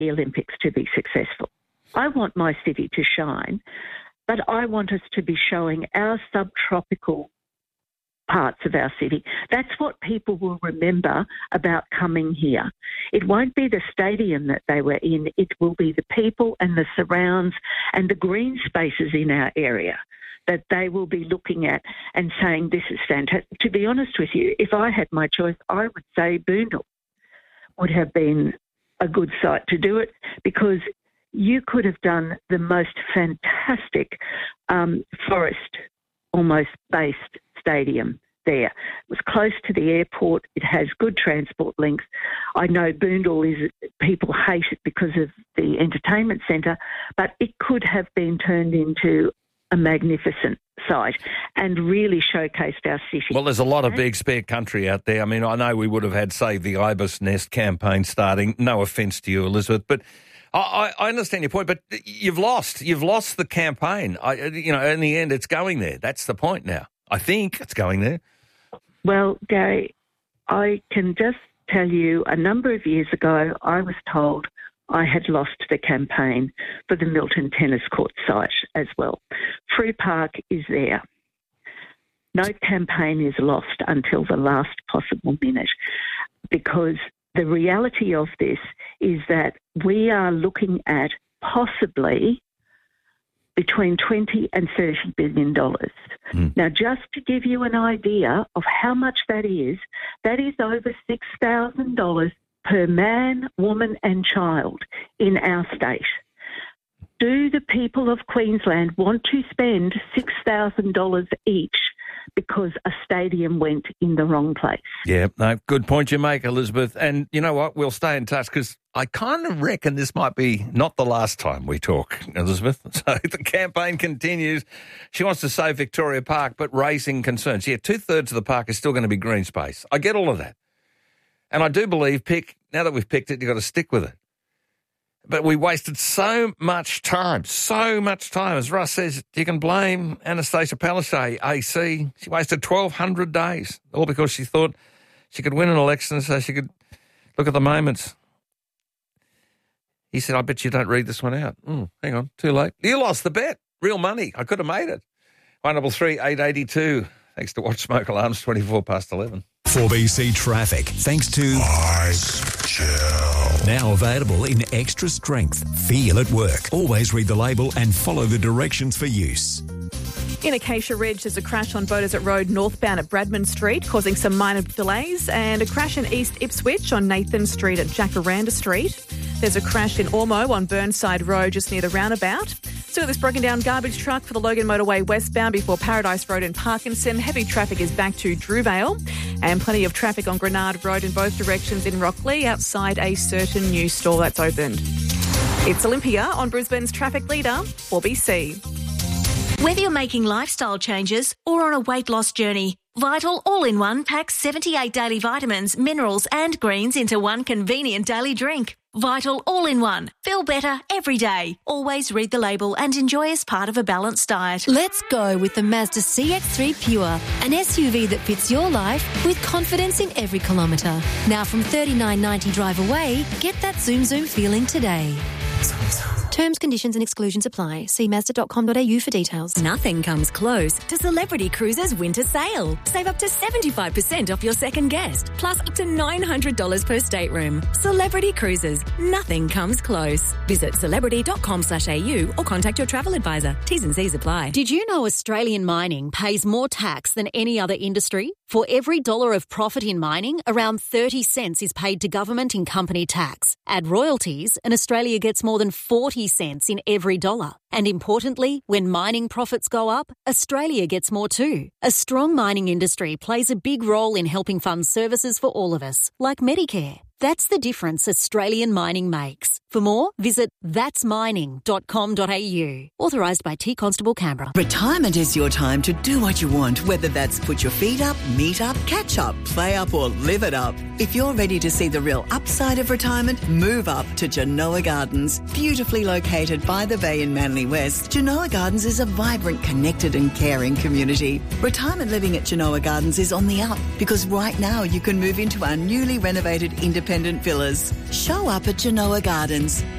the Olympics to be successful. I want my city to shine, but I want us to be showing our subtropical parts of our city. That's what people will remember about coming here. It won't be the stadium that they were in. It will be the people and the surrounds and the green spaces in our area that they will be looking at and saying, this is fantastic. To be honest with you, if I had my choice, I would say Boondall would have been a good site to do it, because you could have done the most fantastic forest almost based stadium there. It was close to the airport. It has good transport links. I know Boondall people hate it because of the entertainment centre, but it could have been turned into a magnificent site and really showcased our city. Well, there's a lot of big spare country out there. I mean, I know we would have had, say, the Ibis Nest campaign starting. No offence to you, Elizabeth, but I understand your point, but you've lost. You've lost the campaign. In the end, it's going there. That's the point now. I think it's going there. Well, Gary, I can just tell you a number of years ago, I was told I had lost the campaign for the Milton Tennis Court site as well. Free Park is there. No campaign is lost until the last possible minute, because the reality of this is that we are looking at possibly between $20 and $30 billion. Now, just to give you an idea of how much that is over $6,000 per man, woman and child in our state. Do the people of Queensland want to spend $6,000 each because a stadium went in the wrong place? Yeah, no, good point you make, Elizabeth. And you know what? We'll stay in touch, because I kind of reckon this might be not the last time we talk, Elizabeth. So the campaign continues. She wants to save Victoria Park, but raising concerns. Yeah, 2/3 of the park is still going to be green space. I get all of that. And I do believe now that we've picked it, you've got to stick with it. But we wasted so much time. As Russ says, you can blame Anastasia Palaszczuk, AC. She wasted 1,200 days, all because she thought she could win an election so she could look at the moments. He said, I bet you don't read this one out. Hang on, too late. You lost the bet. Real money. I could have made it. 133 882. Thanks to Watch Smoke Alarms, 11. 4BC Traffic, thanks to Ice Chill. Now available in extra strength. Feel at work. Always read the label and follow the directions for use. In Acacia Ridge, there's a crash on Beaudesert Road northbound at Bradman Street, causing some minor delays, and a crash in East Ipswich on Nathan Street at Jacaranda Street. There's a crash in Ormeau on Burnside Road just near the roundabout. Still this broken down garbage truck for the Logan Motorway westbound before Paradise Road in Parkinson. Heavy traffic is back to Drewvale, and plenty of traffic on Grenard Road in both directions in Rockley outside a certain new store that's opened. It's Olympia on Brisbane's traffic leader, 4BC. Whether you're making lifestyle changes or on a weight loss journey, Vital All-in-One packs 78 daily vitamins, minerals and greens into one convenient daily drink. Vital All-in-One. Feel better every day. Always read the label and enjoy as part of a balanced diet. Let's go with the Mazda CX-3 Pure, an SUV that fits your life with confidence in every kilometre. Now from $39.90 drive away, get that zoom feeling today. Terms, conditions and exclusions apply. See Mazda.com.au for details. Nothing comes close to Celebrity Cruises Winter Sale. Save up to 75% off your second guest, plus up to $900 per stateroom. Celebrity Cruises. Nothing comes close. Visit celebrity.com.au or contact your travel advisor. T's and C's apply. Did you know Australian mining pays more tax than any other industry? For every dollar of profit in mining, around 30 cents is paid to government in company tax. Add royalties, and Australia gets more than 40 cents in every dollar. And importantly, when mining profits go up, Australia gets more too. A strong mining industry plays a big role in helping fund services for all of us, like Medicare. That's the difference Australian mining makes. For more, visit thatsmining.com.au. Authorised by T Constable Canberra. Retirement is your time to do what you want, whether that's put your feet up, meet up, catch up, play up or live it up. If you're ready to see the real upside of retirement, move up to Genoa Gardens. Beautifully located by the bay in Manly West, Genoa Gardens is a vibrant, connected and caring community. Retirement living at Genoa Gardens is on the up because right now you can move into our newly renovated independent independent villas. Show up at Genoa Gardens.